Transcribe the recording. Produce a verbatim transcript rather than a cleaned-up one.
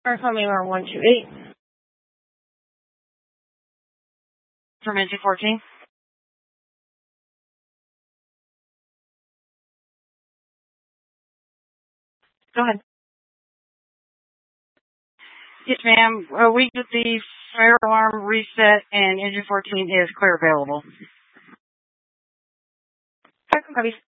Verify me one two eight. From engine fourteen. Go ahead. Yes, ma'am. Uh, we get the fire alarm reset, and engine fourteen is clear available. Copy.